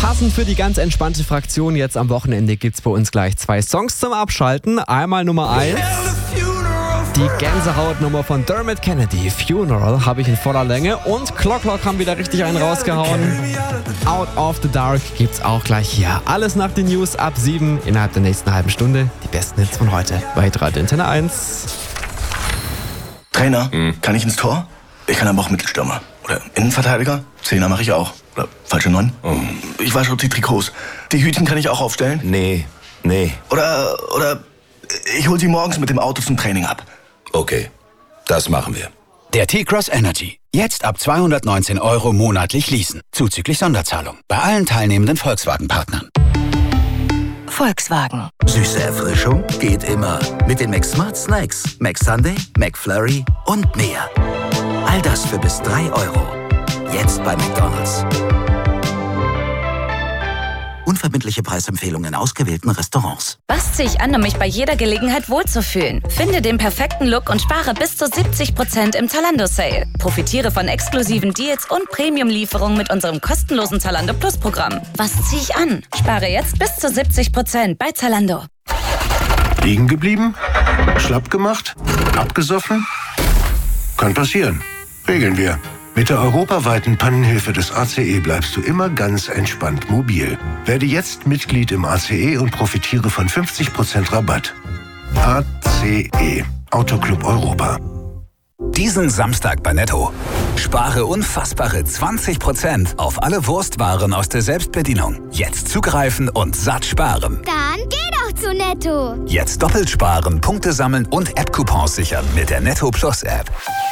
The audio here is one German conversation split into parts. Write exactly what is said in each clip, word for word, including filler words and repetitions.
Passend für die ganz entspannte Fraktion jetzt am Wochenende gibt's bei uns gleich zwei Songs zum Abschalten. Einmal Nummer eins. Die Gänsehautnummer von Dermot Kennedy, Funeral, habe ich in voller Länge. Und Clock Clock haben wieder richtig einen rausgehauen. Out of the Dark gibt's auch gleich hier. Alles nach den News ab sieben innerhalb der nächsten halben Stunde. Die besten Hits von heute bei Hitradio Antenne eins. Trainer, hm. kann ich ins Tor? Ich kann aber auch Mittelstürmer. Oder Innenverteidiger? Zehner mache ich auch. Oder falsche Neun? Oh. Ich wasche auch die Trikots. Die Hütchen kann ich auch aufstellen? Nee, nee. Oder, oder ich hol sie morgens mit dem Auto zum Training ab. Okay, das machen wir. Der T-Cross Energy. Jetzt ab zweihundertneunzehn Euro monatlich leasen. Zuzüglich Sonderzahlung. Bei allen teilnehmenden Volkswagen-Partnern. Volkswagen. Süße Erfrischung geht immer. Mit den McSmart Snacks. McSunday, McFlurry und mehr. All das für bis drei Euro. Jetzt bei McDonald's. Unverbindliche Preisempfehlungen in ausgewählten Restaurants. Was ziehe ich an, um mich bei jeder Gelegenheit wohlzufühlen? Finde den perfekten Look und spare bis zu siebzig Prozent im Zalando-Sale. Profitiere von exklusiven Deals und Premium-Lieferungen mit unserem kostenlosen Zalando Plus-Programm. Was ziehe ich an? Spare jetzt bis zu siebzig Prozent bei Zalando. Liegen geblieben? Schlapp gemacht? Abgesoffen? Kann passieren. Regeln wir. Mit der europaweiten Pannenhilfe des A C E bleibst du immer ganz entspannt mobil. Werde jetzt Mitglied im A C E und profitiere von fünfzig Prozent Rabatt. A C E, Autoclub Europa. Diesen Samstag bei Netto. Spare unfassbare zwanzig Prozent auf alle Wurstwaren aus der Selbstbedienung. Jetzt zugreifen und satt sparen. Dann geh doch zu Netto. Jetzt doppelt sparen, Punkte sammeln und App-Coupons sichern mit der Netto Plus App.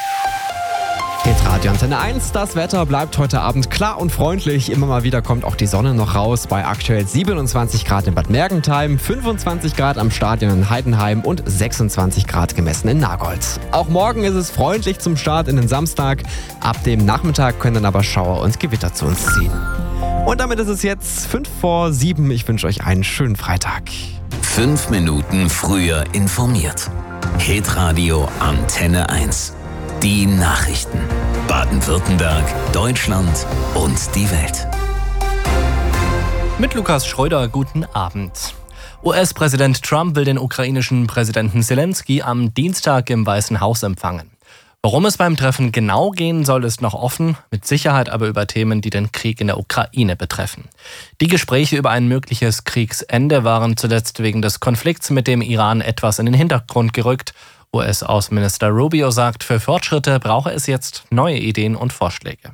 Hitradio Antenne eins, das Wetter bleibt heute Abend klar und freundlich. Immer mal wieder kommt auch die Sonne noch raus bei aktuell siebenundzwanzig Grad in Bad Mergentheim, fünfundzwanzig Grad am Stadion in Heidenheim und sechsundzwanzig Grad gemessen in Nagold. Auch morgen ist es freundlich zum Start in den Samstag. Ab dem Nachmittag können dann aber Schauer und Gewitter zu uns ziehen. Und damit ist es jetzt fünf vor sieben. Ich wünsche euch einen schönen Freitag. Fünf Minuten früher informiert. Hitradio Antenne eins. Die Nachrichten. Baden-Württemberg, Deutschland und die Welt. Mit Lukas Schröder, guten Abend. U S-Präsident Trump will den ukrainischen Präsidenten Zelensky am Dienstag im Weißen Haus empfangen. Worum es beim Treffen genau gehen soll, ist noch offen, mit Sicherheit aber über Themen, die den Krieg in der Ukraine betreffen. Die Gespräche über ein mögliches Kriegsende waren zuletzt wegen des Konflikts mit dem Iran etwas in den Hintergrund gerückt. U S-Außenminister Rubio sagt, für Fortschritte brauche es jetzt neue Ideen und Vorschläge.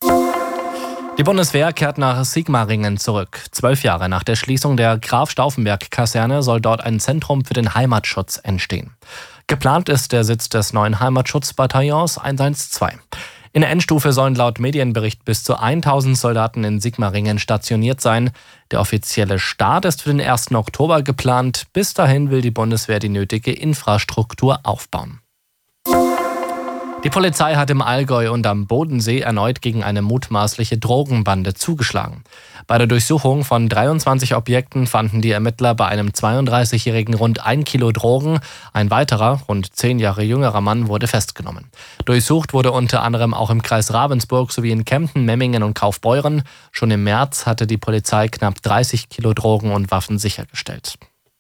Die Bundeswehr kehrt nach Sigmaringen zurück. Zwölf Jahre nach der Schließung der Graf-Stauffenberg-Kaserne soll dort ein Zentrum für den Heimatschutz entstehen. Geplant ist der Sitz des neuen Heimatschutzbataillons hundertzwölf. In der Endstufe sollen laut Medienbericht bis zu tausend Soldaten in Sigmaringen stationiert sein. Der offizielle Start ist für den ersten Oktober geplant. Bis dahin will die Bundeswehr die nötige Infrastruktur aufbauen. Die Polizei hat im Allgäu und am Bodensee erneut gegen eine mutmaßliche Drogenbande zugeschlagen. Bei der Durchsuchung von dreiundzwanzig Objekten fanden die Ermittler bei einem zweiunddreißigjährigen rund ein Kilo Drogen. Ein weiterer, rund zehn Jahre jüngerer Mann wurde festgenommen. Durchsucht wurde unter anderem auch im Kreis Ravensburg sowie in Kempten, Memmingen und Kaufbeuren. Schon im März hatte die Polizei knapp dreißig Kilo Drogen und Waffen sichergestellt.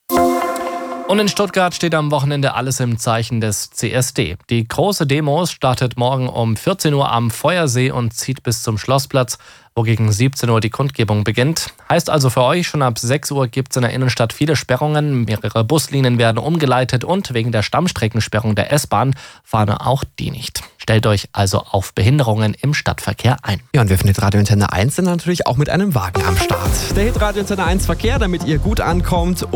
Und in Stuttgart steht am Wochenende alles im Zeichen des C S D. Die große Demo startet morgen um vierzehn Uhr am Feuersee und zieht bis zum Schlossplatz, wo gegen siebzehn Uhr die Kundgebung beginnt. Heißt also für euch, schon ab sechs Uhr gibt es in der Innenstadt viele Sperrungen. Mehrere Buslinien werden umgeleitet und wegen der Stammstreckensperrung der S-Bahn fahren auch die nicht. Stellt euch also auf Behinderungen im Stadtverkehr ein. Ja, und wir von Hitradio Antenne eins sind natürlich auch mit einem Wagen am Start. Der Hitradio Antenne eins Verkehr, damit ihr gut ankommt.